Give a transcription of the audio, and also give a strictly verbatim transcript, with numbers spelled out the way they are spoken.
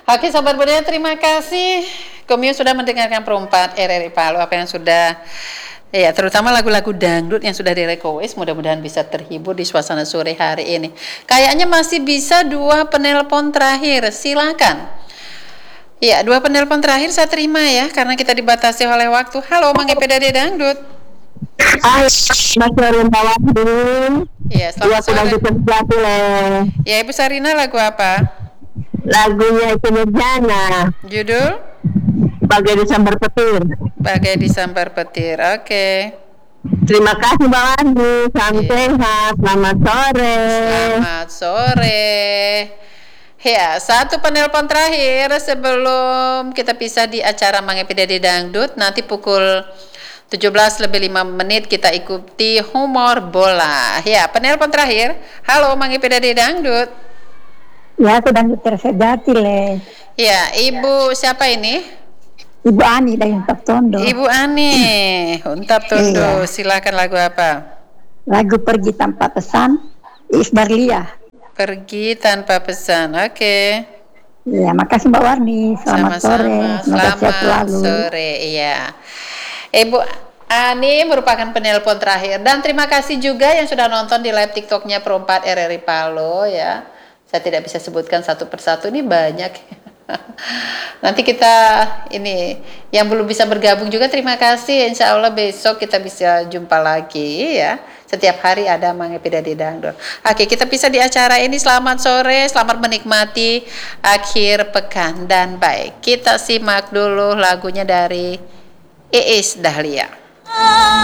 Oke, sahabat budaya, terima kasih. Komio sudah mendengarkan perempat R R I Palu, apa yang sudah, ya terutama lagu-lagu dangdut yang sudah direkowes, mudah-mudahan bisa terhibur di suasana sore hari ini. Kayaknya masih bisa dua penelpon terakhir, silakan. Ya, dua penelpon terakhir saya terima ya, karena kita dibatasi oleh waktu. Halo, Mang Epe Dade Dangdut. Hai, Mas Rin. Iya, selamat sore. Ya, ya, Ibu Sarina, lagu apa? Lagunya itu Nirjana. Judul? Bagai Disambar Petir. Bagai Disambar Petir. Oke. Okay. Terima kasih Mbak Andi. Salam yeah. sehat. Selamat sore. Selamat sore. Ya, satu penelpon terakhir sebelum kita pisah di acara Mang Epe Dade Dangdut. Nanti pukul tujuh belas lebih lima menit kita ikuti humor bola. Ya, penelpon terakhir. Halo Mang Epe Dade Dangdut. Ya, sedang tersejati le. Ya, Ibu siapa ini? Ibu Ani dari Untap Tondo. Ibu Ani, Untap Tondo. Iya. Silakan lagu apa? Lagu Pergi Tanpa Pesan, Iis Barlia. Pergi Tanpa Pesan, oke. Okay. Ya, makasih Mbak Warni. Selamat Sama-sama. sore. Selamat sore, iya. Ibu Ani merupakan penelpon terakhir, dan terima kasih juga yang sudah nonton di live TikToknya Perempat R R I Palu ya. Saya tidak bisa sebutkan satu persatu, ini banyak. Nanti kita ini yang belum bisa bergabung juga terima kasih. Insya Allah besok kita bisa jumpa lagi ya. Setiap hari ada Mang Epe Dade Dangdut. Oke, kita bisa di acara ini. Selamat sore, selamat menikmati akhir pekan dan baik. Kita simak dulu lagunya dari Iis Dahlia.